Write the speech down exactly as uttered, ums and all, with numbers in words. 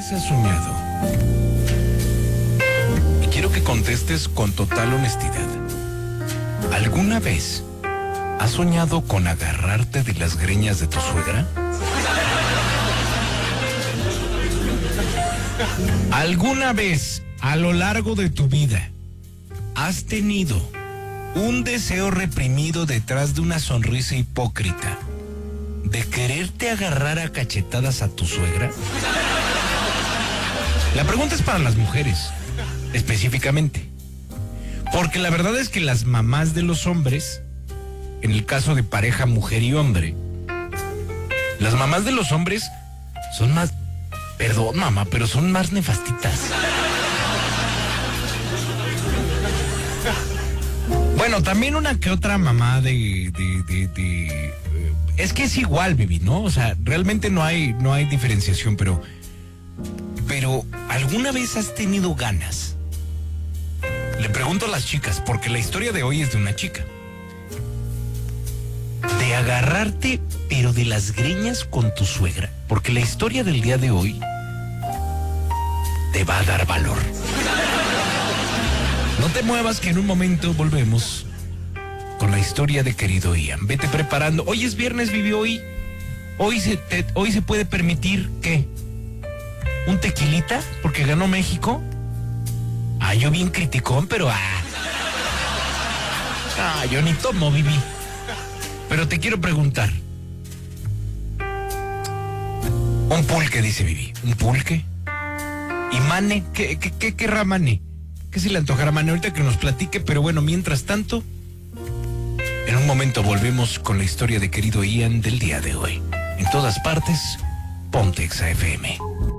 vez has soñado? Y quiero que contestes con total honestidad. ¿Alguna vez has soñado con agarrarte de las greñas de tu suegra? ¿Alguna vez a lo largo de tu vida has tenido un deseo reprimido detrás de una sonrisa hipócrita de quererte agarrar a cachetadas a tu suegra? La pregunta es para las mujeres, específicamente. Porque la verdad es que las mamás de los hombres, en el caso de pareja mujer y hombre, las mamás de los hombres son más, perdón mamá, pero son más nefastitas. Bueno, también una que otra mamá de, de, de, de es que es igual, Vivi, ¿no? O sea, realmente no hay, no hay diferenciación, pero, pero ¿alguna vez has tenido ganas? Le pregunto a las chicas, porque la historia de hoy es de una chica. De agarrarte, pero de las greñas con tu suegra. Porque la historia del día de hoy te va a dar valor. No te muevas, que en un momento volvemos con la historia de querido Ian. Vete preparando. Hoy es viernes, Vivi, hoy. Hoy se, te, hoy se puede permitir, ¿qué? ¿Un tequilita? Porque ganó México. Ah, yo bien criticón, pero ah. Ah, yo ni tomo, Vivi. Pero te quiero preguntar. Un pulque, dice Vivi. ¿Un pulque? ¿Y Mane? ¿Qué, qué, qué querrá Mane? ¿Qué se le antojará Mane? Ahorita que nos platique, pero bueno, mientras tanto, en un momento volvemos con la historia de querido Ian del día de hoy. En todas partes, Ponte Exa F M.